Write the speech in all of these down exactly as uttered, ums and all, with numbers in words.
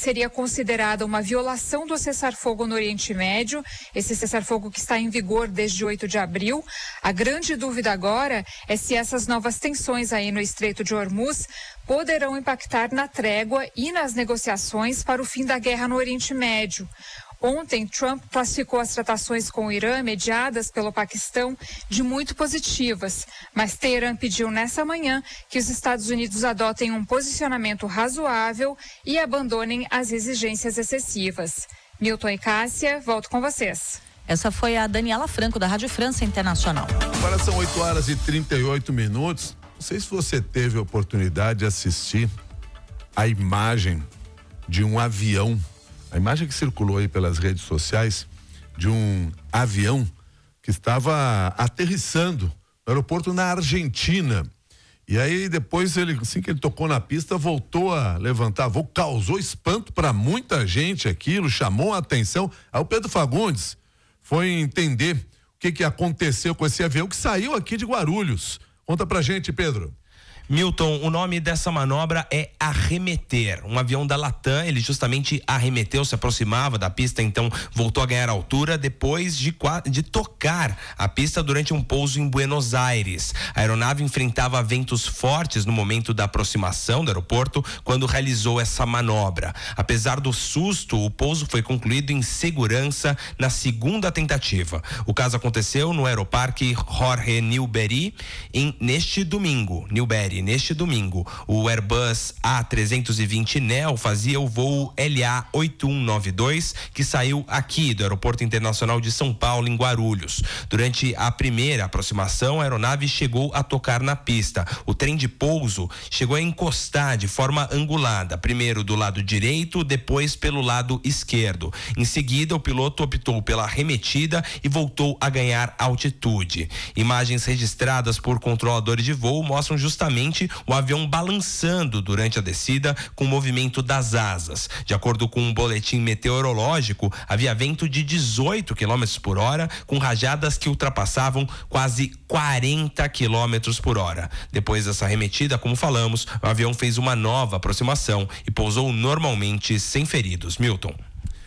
seria considerada uma violação do cessar-fogo no Oriente Médio, esse cessar-fogo que está em vigor desde oito de abril. A grande dúvida agora é se essas novas tensões aí no Estreito de Hormuz poderão impactar na trégua e nas negociações para o fim da guerra no Oriente Médio. Ontem, Trump classificou as tratações com o Irã, mediadas pelo Paquistão, de muito positivas. Mas Teherã pediu nessa manhã que os Estados Unidos adotem um posicionamento razoável e abandonem as exigências excessivas. Milton e Cássia, volto com vocês. Essa foi a Daniela Franco, da Rádio França Internacional. Agora são oito horas e trinta e oito minutos. Não sei se você teve a oportunidade de assistir a imagem de um avião. A imagem que circulou aí pelas redes sociais de um avião que estava aterrissando no aeroporto na Argentina. E aí depois, ele, assim que ele tocou na pista, voltou a levantar voo, causou espanto para muita gente aquilo, chamou a atenção. Aí o Pedro Fagundes foi entender o que que aconteceu com esse avião que saiu aqui de Guarulhos. Conta pra gente, Pedro. Milton, o nome dessa manobra é arremeter. Um avião da Latam, ele justamente arremeteu, se aproximava da pista, então voltou a ganhar altura depois de, de tocar a pista durante um pouso em Buenos Aires. A aeronave enfrentava ventos fortes no momento da aproximação do aeroporto quando realizou essa manobra. Apesar do susto, o pouso foi concluído em segurança na segunda tentativa. O caso aconteceu no Aeroparque Jorge Newbery em, neste domingo. Newbery. Neste domingo, o Airbus A trezentos e vinte Neo fazia o voo L A oito um nove dois, que saiu aqui do Aeroporto Internacional de São Paulo, em Guarulhos. Durante a primeira aproximação, a aeronave chegou a tocar na pista. O trem de pouso chegou a encostar de forma angulada, primeiro do lado direito, depois pelo lado esquerdo. Em seguida, o piloto optou pela arremetida e voltou a ganhar altitude. Imagens registradas por controladores de voo mostram justamente o avião balançando durante a descida com o movimento das asas. De acordo com um boletim meteorológico, havia vento de dezoito quilômetros por hora, com rajadas que ultrapassavam quase quarenta quilômetros por hora. Depois dessa arremetida, como falamos, o avião fez uma nova aproximação e pousou normalmente sem feridos. Milton.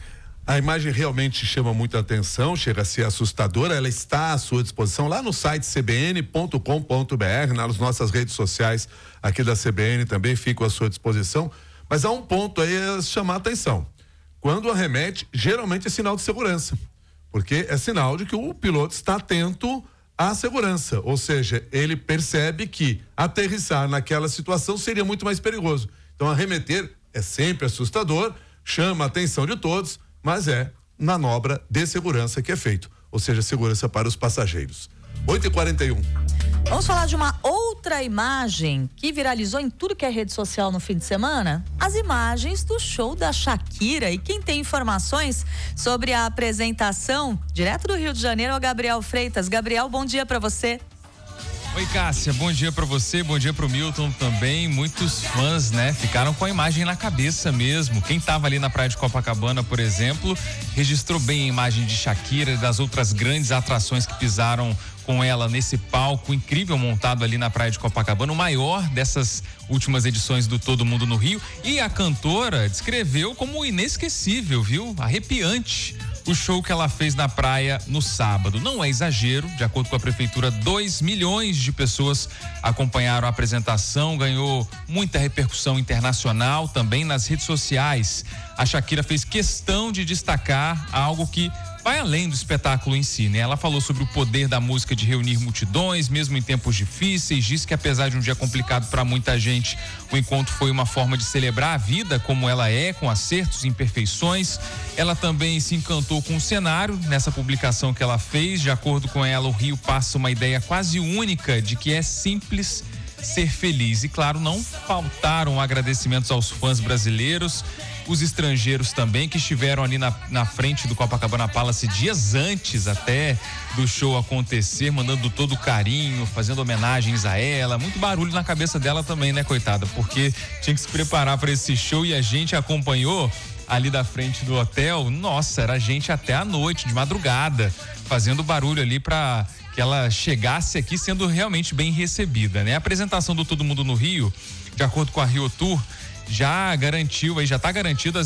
A imagem realmente chama muita atenção, chega a ser assustadora. Ela está à sua disposição lá no site c b n ponto com ponto b r, nas nossas redes sociais aqui da C B N também ficam à sua disposição. Mas há um ponto aí a chamar a atenção. Quando arremete, geralmente é sinal de segurança, porque é sinal de que o piloto está atento à segurança, ou seja, ele percebe que aterrissar naquela situação seria muito mais perigoso. Então arremeter é sempre assustador, chama a atenção de todos, mas é manobra de segurança que é feito, ou seja, segurança para os passageiros. oito e quarenta e um. Vamos falar de uma outra imagem que viralizou em tudo que é rede social no fim de semana? As imagens do show da Shakira. E quem tem informações sobre a apresentação, direto do Rio de Janeiro, é o Gabriel Freitas. Gabriel, bom dia para você. Oi, Cássia, bom dia pra você, bom dia pro Milton também. Muitos fãs, né, ficaram com a imagem na cabeça mesmo. Quem tava ali na praia de Copacabana, por exemplo, registrou bem a imagem de Shakira e das outras grandes atrações que pisaram com ela nesse palco incrível montado ali na praia de Copacabana, o maior dessas últimas edições do Todo Mundo no Rio. E a cantora descreveu como inesquecível, viu? Arrepiante o show que ela fez na praia no sábado. Não é exagero, de acordo com a prefeitura, dois milhões de pessoas acompanharam a apresentação, ganhou muita repercussão internacional, também nas redes sociais. A Shakira fez questão de destacar algo que vai além do espetáculo em si, né? Ela falou sobre o poder da música de reunir multidões, mesmo em tempos difíceis. Disse que apesar de um dia complicado para muita gente, o encontro foi uma forma de celebrar a vida como ela é, com acertos e imperfeições. Ela também se encantou com o cenário nessa publicação que ela fez. De acordo com ela, o Rio passa uma ideia quase única de que é simples ser feliz. E claro, não faltaram agradecimentos aos fãs brasileiros, os estrangeiros também, que estiveram ali na, na frente do Copacabana Palace dias antes até do show acontecer, mandando todo o carinho, fazendo homenagens a ela. Muito barulho na cabeça dela também, né, coitada, porque tinha que se preparar para esse show e a gente acompanhou ali da frente do hotel. Nossa, era gente até a noite, de madrugada, fazendo barulho ali para que ela chegasse aqui sendo realmente bem recebida, né? A apresentação do Todo Mundo no Rio, de acordo com a Rio Tour, já garantiu, aí já está garantida as